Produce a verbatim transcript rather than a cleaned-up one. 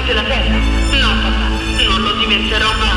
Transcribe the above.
della terra. No, papà, non lo diventerò mai.